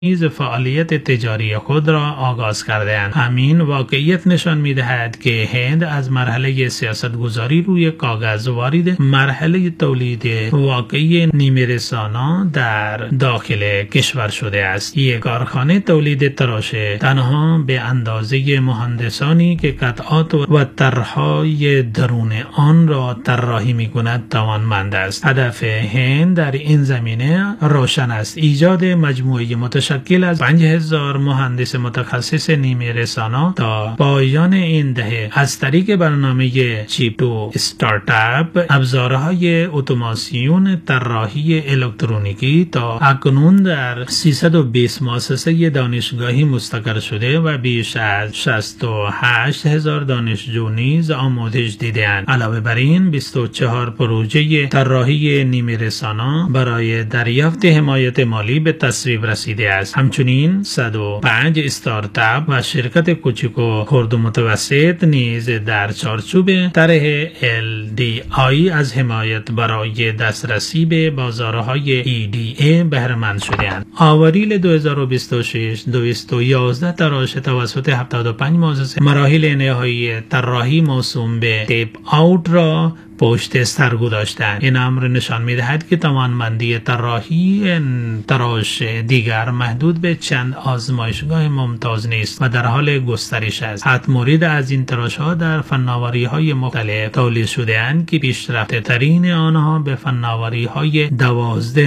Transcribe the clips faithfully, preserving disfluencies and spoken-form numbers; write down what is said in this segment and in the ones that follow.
نیز فعالیت تجاری خود را آغاز کرده‌اند. همین واقعیت نشان می‌دهد که هند از مرحله سیاست‌گذاری روی کاغذ وارد مرحله تولید واقعی نیمه‌رسانا در داخل کشور شده است. یک کارخانه تولید تراشه تنها به اندازه مهندسانی که قطعات و طرح‌های درون آن را طراحی می‌کند توانمند است. هدف هند در این زمینه روشن است: ایجاد مجموعه متشکل از پنج هزار مهندس متخصص نیمه رسانا تا پایان این دهه از طریق برنامه چیپ تو استارتاپ، ابزارهای اتوماسیون طراحی الکترونیکی تا اکنون در سیصد و بیست مؤسسه دانشگاهی مستقر شده و بیش از شصت و هشت هزار دانشجو نیز آموزش دیده‌اند. علاوه بر این بیست و چهار پروژه طراحی نیمه رسانا برای دریافت حمایت مالی به تصویب رسیده است. همچنین صد و پنج استارتاپ و شرکت کوچک و خرد و متوسط نیز در چارچوب طرح ال دی آی از حمایت برای دسترسی به بازارهای ای دی ای بهره مند شده‌اند. آوریل دو هزار و بیست و شش دویست و یازده تراشه توسط هفتاد و پنج مؤسسه مراحل نهایی طراحی موسوم به تیپ آوت را پشت سر گذاشتند. این امر نشان می‌دهد که توانمندی طراحی تراش دیگر محدود به چند آزمایشگاه ممتاز نیست و در حال گسترش است. حتی مورد از این تراش‌ها در فناوری‌های مختلف تولید شده‌اند که پیشرفته ترین آنها به فناوری‌های دوازده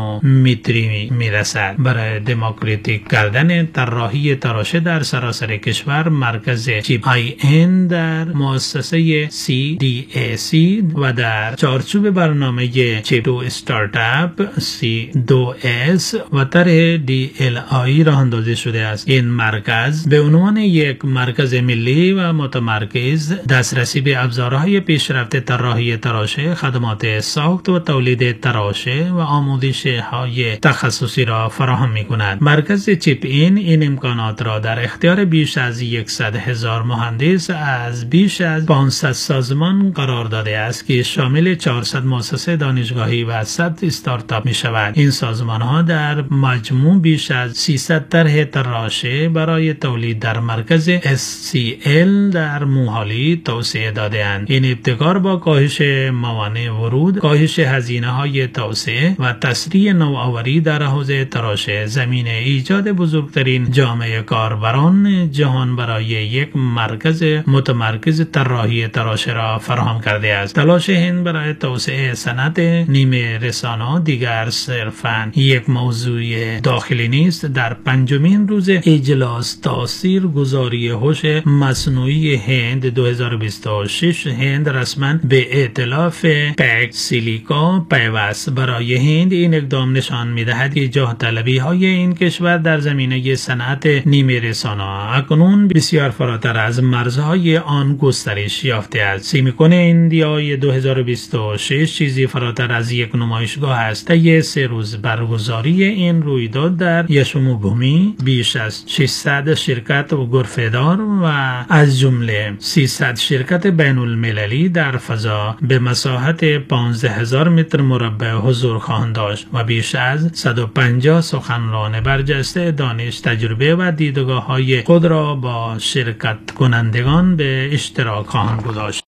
نانومتری می‌رسد. برای دموکراتیک کردن طراحی تراشه در سراسر کشور، مرکز چیپ آی ان در مؤسسه سی دی ای سی و در چارچوب برنامه چیپ تو استارتاپ سی دو اس و طرح دی ال آی راه اندازی شده است. این مرکز به عنوان یک مرکز ملی و متمرکز دسترسی به ابزارهای پیشرفته طراحی تراشه، خدمات ساخت و تولید تراشه و آموزش های تخصصی را فراهم می کند. مرکز چیپ این این امکانات را در اختیار بیش از صد هزار مهندس از بیش از پانصد سازمان قرار داده است که شامل چهارصد مؤسسه دانشگاهی و صد استارتاپ می شود. این سازمان ها در مجموع بیش از سیصد طرح تراشه برای تولید در مرکز اس سی ال در موهالی توسعه داده اند. این ابتکار با کاهش موانع ورود، کاهش هزینه های توسعه و تسریع نوآوری در حوزه تراشه زمینه ایجاد بزرگترین جامعه کاربران جهان برای یک مرکز متمرکز طراحی تراشه را فراهم کرده است. تلاش هند برای توسعه صنعت نیمه رسانا دیگر صرفاً یک موضوع داخلی نیست. در پنجمین روز اجلاس تاثیرگذاری هوش مصنوعی هند دو هزار و بیست و شش، هند رسما به ائتلاف پک سیلیکا پیوست. برای هند این اقدام نشان می‌دهد که جاه طلبی های این کشور در زمینه صنعت نیمه رسانا اکنون بسیار فراتر از مرزهای آن گسترش یافته است. سیمیکون ایندیا دو هزار و بیست و شش چیزی فراتر از یک نمایشگاه است. طی سه روز برگزاری این رویداد در یشوموبومی بیش از ششصد شرکت و غرفه‌دار و از جمله سیصد شرکت بین المللی در فضا به مساحت پانزده هزار متر مربع حضور خواهند داشت و بیش از صد و پنجاه سخنران برجسته دانش، تجربه و دیدگاه های خود را با شرکت کنندگان به اشتراک خواهند گذاشت.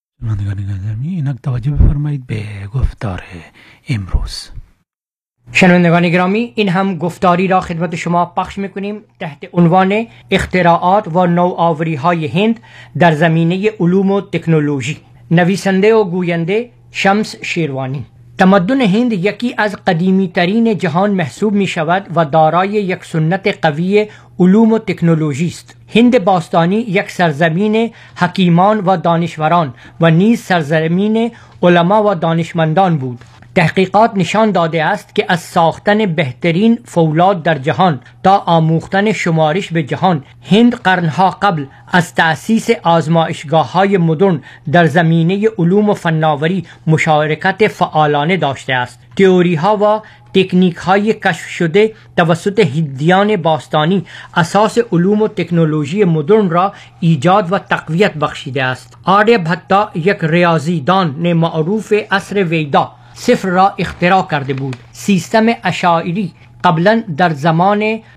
اینک توجه بفرمایید به گفتار امروز. شنوندگان گرامی، این هم گفتاری را خدمت شما پخش میکنیم تحت عنوان اختراعات و نوآوری های هند در زمینه علوم و تکنولوژی. نویسنده و گوینده شمس شیروانی. تمدن هند یکی از قدیمی ترین جهان محسوب می شود و دارای یک سنت قوی علوم و تکنولوژی است. هند باستانی یک سرزمین حکیمان و دانشوران و نیز سرزمین علما و دانشمندان بود. تحقیقات نشان داده است که از ساختن بهترین فولاد در جهان تا آموختن شمارش به جهان، هند قرنها قبل از تأسیس آزمایشگاه‌های مدرن در زمینه علوم و فناوری مشارکت فعالانه داشته است. تئوری‌ها و تکنیک‌های کشف شده توسط هندیان باستانی اساس علوم و تکنولوژی مدرن را ایجاد و تقویت بخشیده است. آریه بھتا یک ریاضیدان معروف عصر ویدا صفر را اختراع کرده بود. سیستم اشاعری قبلا در زمان